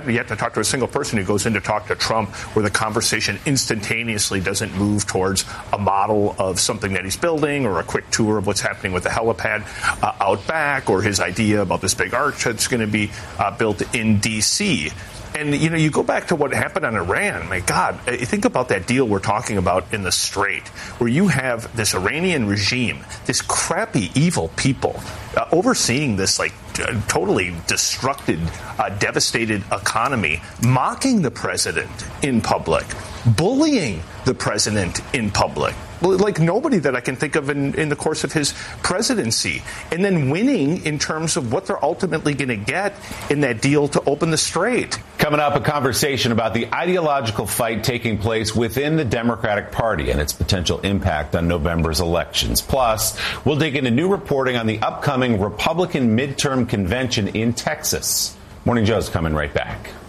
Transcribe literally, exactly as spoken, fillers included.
haven't yet to talk to a single person who goes in to talk to Trump where the conversation instantaneously doesn't move towards a model of something that he's building or a quick tour of what's happening with the helipad uh, out back or his idea about this big arch that's going to be uh, built in D C. And, you know, you go back to what happened on Iran. My God, think about that deal we're talking about in the Strait, where you have this Iranian regime, this crappy, evil people uh, overseeing this, like, uh, totally destructed, uh, devastated economy, mocking the president in public, bullying the president in public. Like nobody that I can think of in, in the course of his presidency. And then winning in terms of what they're ultimately going to get in that deal to open the Strait. Coming up, a conversation about the ideological fight taking place within the Democratic Party and its potential impact on November's elections. Plus, we'll dig into new reporting on the upcoming Republican midterm convention in Texas. Morning Joe's coming right back.